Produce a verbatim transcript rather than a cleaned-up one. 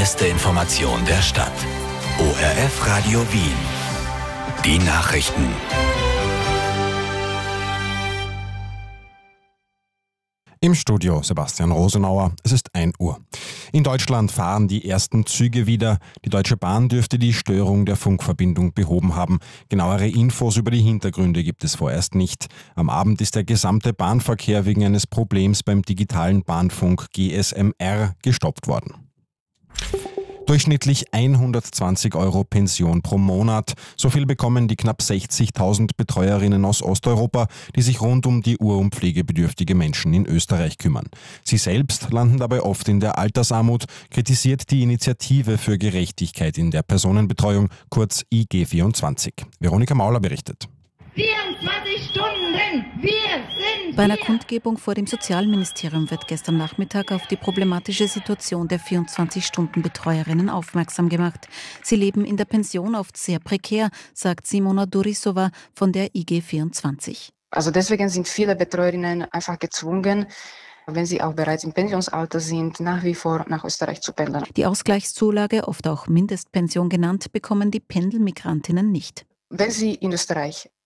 beste Information der Stadt. O R F Radio Wien. Die Nachrichten. Im Studio Sebastian Rosenauer. Es ist ein Uhr. In Deutschland fahren die ersten Züge wieder. Die Deutsche Bahn dürfte die Störung der Funkverbindung behoben haben. Genauere Infos über die Hintergründe gibt es vorerst nicht. Am Abend ist der gesamte Bahnverkehr wegen eines Problems beim digitalen Bahnfunk G S M R gestoppt worden. Durchschnittlich hundertzwanzig Euro Pension pro Monat. So viel bekommen die knapp sechzigtausend Betreuerinnen aus Osteuropa, die sich rund um die Uhr- und pflegebedürftige Menschen in Österreich kümmern. Sie selbst landen dabei oft in der Altersarmut, kritisiert die Initiative für Gerechtigkeit in der Personenbetreuung, kurz I G vierundzwanzig. Veronika Mauler berichtet. vierundzwanzig Stunden, wir sind Bei einer hier. Kundgebung vor dem Sozialministerium wird gestern Nachmittag auf die problematische Situation der vierundzwanzig-Stunden-Betreuerinnen aufmerksam gemacht. Sie leben in der Pension oft sehr prekär, sagt Simona Durisova von der I G vierundzwanzig. Also deswegen sind viele Betreuerinnen einfach gezwungen, wenn sie auch bereits im Pensionsalter sind, nach wie vor nach Österreich zu pendeln. Die Ausgleichszulage, oft auch Mindestpension genannt, bekommen die Pendelmigrantinnen nicht. Wenn sie in Österreich